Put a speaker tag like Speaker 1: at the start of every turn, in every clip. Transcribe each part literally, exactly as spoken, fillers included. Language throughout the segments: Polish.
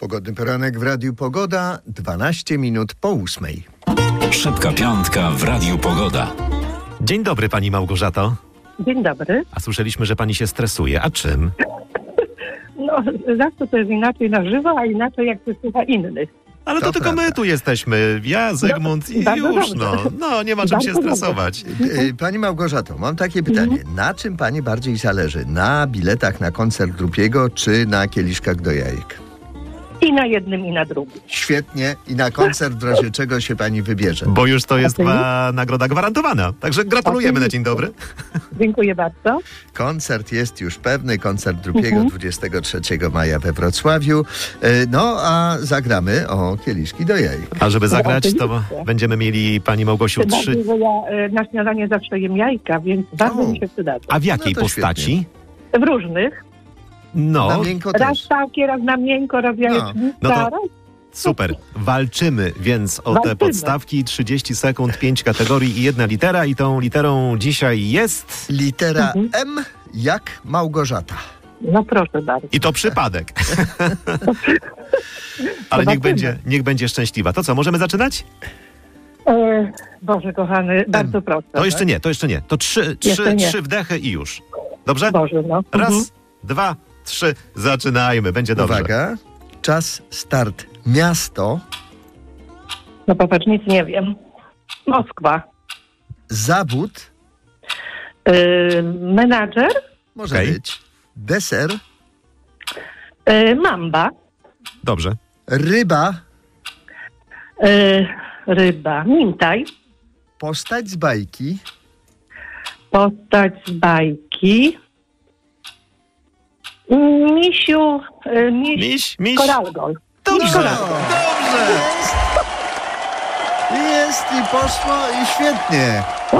Speaker 1: Pogodny poranek w Radiu Pogoda, dwanaście minut po ósmej.
Speaker 2: Szybka piątka w Radiu Pogoda.
Speaker 3: Dzień dobry, pani Małgorzato.
Speaker 4: Dzień dobry.
Speaker 3: A słyszeliśmy, że pani się stresuje. A czym?
Speaker 4: No, zawsze to jest inaczej na żywo, a inaczej jak się słucha innych.
Speaker 3: Ale to,
Speaker 1: To
Speaker 3: tylko
Speaker 1: prawda.
Speaker 3: my tu jesteśmy. Ja, Zygmunt i
Speaker 4: bardzo
Speaker 3: już,
Speaker 4: dobrze.
Speaker 3: no. No, nie ma czym
Speaker 4: Bardzo
Speaker 3: się
Speaker 4: dobrze.
Speaker 3: stresować.
Speaker 1: Y, Pani Małgorzato, mam takie pytanie. Na czym pani bardziej zależy? Na biletach na koncert Drupiego, czy na kieliszkach do jajek?
Speaker 4: I na jednym, i na drugim.
Speaker 1: Świetnie. I na koncert w razie czego się pani wybierze.
Speaker 3: Bo już to jest
Speaker 4: Oczywiście.
Speaker 3: ma nagroda gwarantowana. Także gratulujemy na dzień dobry.
Speaker 4: Dziękuję bardzo.
Speaker 1: Koncert jest już pewny. Koncert Drupiego
Speaker 4: Mhm.
Speaker 1: dwudziestego trzeciego maja we Wrocławiu. Y, No, a zagramy o kieliszki do jajek.
Speaker 3: A żeby zagrać, to
Speaker 4: oczywiście.
Speaker 3: będziemy mieli, pani Małgosiu,
Speaker 4: Tym bardziej,
Speaker 3: trzy...
Speaker 4: że ja e, na śniadanie zawsze jem jajka, więc bardzo
Speaker 1: O.
Speaker 4: mi się przydadzą.
Speaker 3: A w jakiej
Speaker 1: No to
Speaker 3: postaci?
Speaker 4: W różnych.
Speaker 3: No,
Speaker 1: Na miękko
Speaker 4: Raz
Speaker 1: też.
Speaker 4: takie, raz na miękko, raz jajecznica.
Speaker 3: no to-
Speaker 4: raz.
Speaker 3: super. Walczymy więc o te
Speaker 4: Walczymy.
Speaker 3: podstawki. trzydzieści sekund, pięć kategorii i jedna litera. I tą literą dzisiaj jest...
Speaker 1: Litera
Speaker 4: Mhm.
Speaker 1: M jak Małgorzata.
Speaker 4: No proszę bardzo.
Speaker 3: I to przypadek. Ale niech
Speaker 4: Zobaczymy.
Speaker 3: będzie, niech będzie szczęśliwa. To co, możemy zaczynać?
Speaker 4: E, Boże kochany, bardzo prosto.
Speaker 3: To jeszcze nie, to jeszcze nie. To trzy, trzy,
Speaker 4: Jeszcze nie.
Speaker 3: trzy wdechy i już. Dobrze?
Speaker 4: Boże, no.
Speaker 3: Raz,
Speaker 4: Mhm.
Speaker 3: dwa, trzy. Zaczynajmy. Będzie dobrze.
Speaker 1: Uwaga. Czas, start. Miasto,
Speaker 4: No popatrz, nic nie wiem. Moskwa.
Speaker 1: zawód,
Speaker 4: E, menadżer.
Speaker 1: może
Speaker 3: Okej.
Speaker 1: być, deser,
Speaker 4: E, mamba.
Speaker 3: Dobrze.
Speaker 1: ryba,
Speaker 4: E, ryba. Mintaj.
Speaker 1: postać z bajki,
Speaker 4: Postać z bajki. Misiu. E, miś.
Speaker 3: Miś, miś.
Speaker 4: Koralgol.
Speaker 3: Dobrze.
Speaker 4: Koralgol.
Speaker 3: Dobrze.
Speaker 1: Jest! Jest i poszło i świetnie.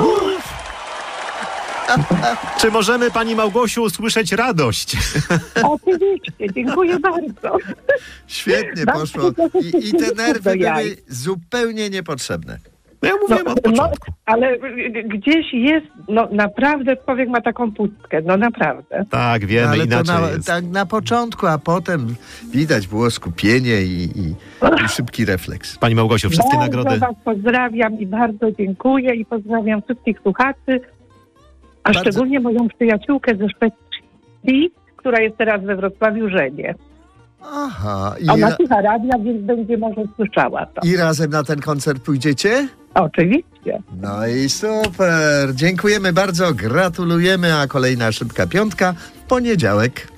Speaker 3: Czy możemy, pani Małgosiu, usłyszeć radość?
Speaker 4: Oczywiście, dziękuję bardzo.
Speaker 1: Świetnie
Speaker 4: Bardzo
Speaker 1: poszło.
Speaker 4: proszę
Speaker 1: I, i te
Speaker 4: się
Speaker 1: nerwy
Speaker 4: do jaj.
Speaker 1: były zupełnie niepotrzebne.
Speaker 3: No ja mówiłem od
Speaker 4: no,
Speaker 3: początku.
Speaker 4: ale y, gdzieś jest, no naprawdę człowiek ma taką pustkę, no naprawdę.
Speaker 3: Tak, wiemy,
Speaker 1: No, ale to
Speaker 3: inaczej
Speaker 1: na,
Speaker 3: jest.
Speaker 1: tak na początku, a potem widać było skupienie i, i, i szybki refleks.
Speaker 3: Pani Małgosiu, wszystkie
Speaker 4: bardzo
Speaker 3: nagrody...
Speaker 4: was pozdrawiam i bardzo dziękuję i pozdrawiam wszystkich słuchaczy, a
Speaker 1: Bardzo-
Speaker 4: szczególnie moją przyjaciółkę ze Szwecji, która jest teraz we Wrocławiu żenie.
Speaker 1: Aha. I,
Speaker 4: Ona
Speaker 1: ra-
Speaker 4: słucha radia, więc będzie może słyszała to.
Speaker 1: I razem na ten koncert pójdziecie?
Speaker 4: Oczywiście.
Speaker 1: No i super. Dziękujemy bardzo, gratulujemy, a kolejna szybka piątka w poniedziałek.